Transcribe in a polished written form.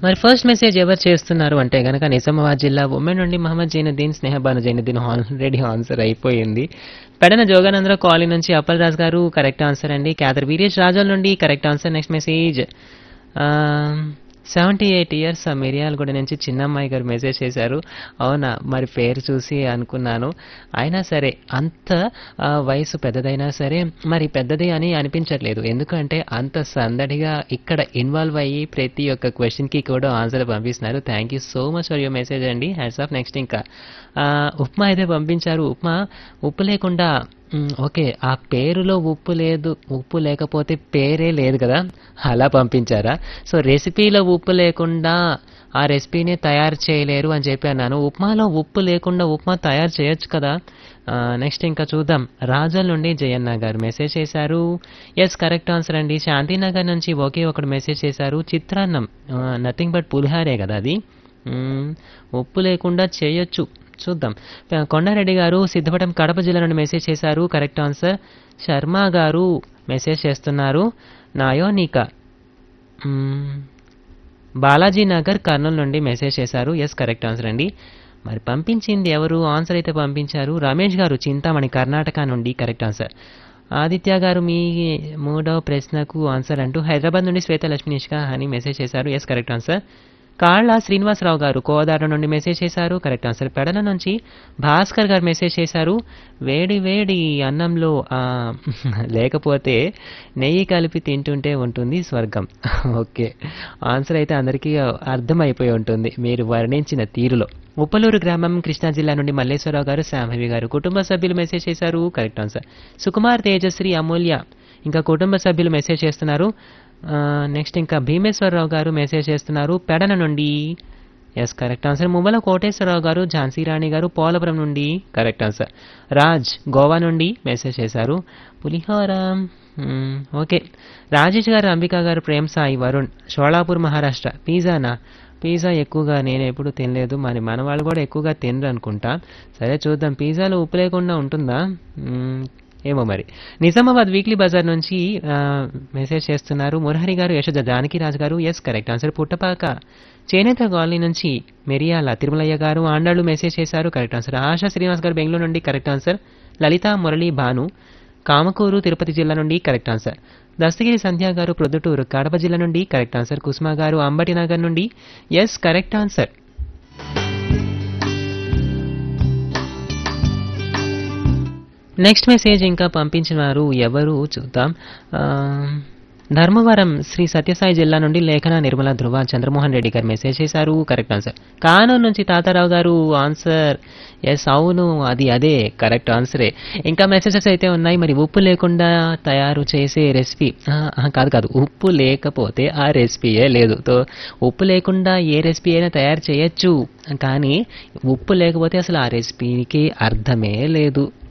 మరి first message ఎవరు చేస్తున్నారు అంటే గనక నిజామాబాద్ జిల్లా ఉమ్మెన్ నుండి మహమ్మద్ జైనుద్దీన్ స్నేహబాను జైనుద్దీన్ ఆల్రెడీ ఆన్సర్ అయిపోయింది. పెడన జోగానందరావు కాలనీ నుంచి అప్పల్ రాజ్ గారు కరెక్ట్ ఆన్సర్ అండి. క్యాదర్ వీరేష్ రాజోల్ నుండి correct answer. Next message 78 years Miryalaguda నుంచి చిన్నమ్మాయి గారు మెసేజ్ చేశారు. అవునా, మరి పేరు చూసి అనుకున్నాను. అయినా సరే అంత వయసు పెద్దదైనా సరే మరి పెద్దది అని అనిపించట్లేదు. ఎందుకంటే అంత సందడిగా ఇక్కడ ఇన్వాల్వ్ అయ్యి ప్రతి ఒక్క క్వశ్చన్కి కూడా ఆన్సర్ పంపిస్తున్నారు. Thank you so much for your message అండి. Hats off. నెక్స్ట్ ఇంకా ఉప్మా అయితే పంపించారు. ఉప్మా ఉప్పు లేకుండా ఓకే, ఆ పేరులో ఉప్పు లేదు, ఉప్పు లేకపోతే పేరే లేదు కదా, అలా పంపించారా? సో రెసిపీలో ఉప్పు లేకుండా ఆ రెసిపీని తయారు చేయలేరు అని చెప్పి అన్నాను. ఉప్మాలో ఉప్పు లేకుండా ఉప్మా తయారు చేయొచ్చు కదా. నెక్స్ట్ ఇంకా చూద్దాం. రాజల్ నుండి జయన్న గారు మెసేజ్ చేశారు. ఎస్, కరెక్ట్ ఆన్సర్ అండి. శాంతినగర్ నుంచి ఒకే ఒకడు మెసేజ్ చేశారు. చిత్రాన్నం నథింగ్ బట్ పులిహారే కదా అది. ఉప్పు లేకుండా చేయొచ్చు, చూద్దాం. కొండారెడ్డి గారు సిద్ధపటం కడప జిల్లా నుండి మెసేజ్ చేశారు. Correct answer. శర్మ గారు మెసేజ్ చేస్తున్నారు. నాయోనిక బాలాజీ నగర్ కర్నూలు నుండి మెసేజ్ చేశారు. ఎస్, కరెక్ట్ ఆన్సర్ అండి. మరి పంపించింది ఎవరు? ఆన్సర్ అయితే పంపించారు రమేష్ గారు చింతామణి కర్ణాటక నుండి కరెక్ట్ ఆన్సర్. ఆదిత్య గారు మీ మూడవ ప్రశ్నకు ఆన్సర్ అంటూ హైదరాబాద్ నుండి శ్వేత లక్ష్మీనిష్క అని మెసేజ్ చేశారు. Yes, correct answer. కాళ్ళ శ్రీనివాసరావు గారు కోదాడ నుండి మెసేజ్ చేశారు. Correct answer. పెడల నుంచి భాస్కర్ గారు మెసేజ్ చేశారు. వేడి వేడి అన్నంలో లేకపోతే నెయ్యి కలిపి తింటుంటే ఉంటుంది స్వర్గం. ఓకే, ఆన్సర్ అయితే అందరికీ అర్థమైపోయి ఉంటుంది మీరు వర్ణించిన తీరులో. ఉప్పలూరు గ్రామం కృష్ణా జిల్లా నుండి మల్లేశ్వరరావు గారు శాంభవి గారు కుటుంబ సభ్యులు మెసేజ్ చేశారు. Correct answer. సుకుమార్ తేజశ్రీ అమూల్య ఇంకా కుటుంబ సభ్యులు మెసేజ్ చేస్తున్నారు. నెక్స్ట్ ఇంకా భీమేశ్వరరావు గారు మెసేజ్ చేస్తున్నారు పెడన నుండి. Yes, correct answer. మువ్వల కోటేశ్వరరావు గారు ఝాన్సీ రాణి గారు పోలవరం నుండి కరెక్ట్ ఆన్సర్. రాజ్ గోవా నుండి మెసేజ్ చేశారు. పులిహోర ఓకే. రాజేష్ గారు అంబికా గారు ప్రేమ్ సాయి వరుణ్ షోలాపూర్ మహారాష్ట్ర. పిజ్జానా? పిజ్జా ఎక్కువగా నేను ఎప్పుడు తినలేదు, మరి మన వాళ్ళు కూడా ఎక్కువగా తినరు అనుకుంటా. సరే చూద్దాం, పిజ్జాలో ఉప్పు లేకుండా ఉంటుందా ఏమో మరి. నిజామాబాద్ వీక్లీ బజార్ నుంచి మెసేజ్ చేస్తున్నారు మురహరి గారు యశోద జానకిరాజు గారు. Yes, correct answer. పుట్టపాక చేనేత కాలనీ నుంచి మెరియాల తిరుమలయ్య గారు ఆండాళ్ళు మెసేజ్ చేశారు. Correct answer. ఆశా శ్రీనివాస్ గారు బెంగళూరు నుండి కరెక్ట్ ఆన్సర్. లలిత మురళీ భాను కామకూరు తిరుపతి జిల్లా నుండి కరెక్ట్ ఆన్సర్. దస్తగిరి సంధ్య గారు ప్రొద్దుటూరు కడప జిల్లా నుండి కరెక్ట్ ఆన్సర్. కుసుమ గారు అంబటి నగర్ నుండి. Yes, correct answer. Next message ఇంకా పంపించినారు ఎవరు చూద్దాం. ధర్మవరం శ్రీ సత్యసాయి జిల్లా నుండి లేఖన నిర్మల ధృవ చంద్రమోహన్ రెడ్డి గారు మెసేజ్ చేశారు. Correct answer. కానూరు నుంచి తాతారావు గారు ఆన్సర్. ఎస్, అవును, అదే కరెక్ట్ ఆన్సరే. ఇంకా మెసేజెస్ అయితే ఉన్నాయి. మరి ఉప్పు లేకుండా తయారు చేసే రెసిపీ కాదు, ఉప్పు లేకపోతే ఆ రెసిపీయే లేదు. తో ఉప్పు లేకుండా ఏ రెసిపీ అయినా తయారు చేయొచ్చు, కానీ ఉప్పు లేకపోతే అసలు ఆ రెసిపీకి అర్థమే లేదు.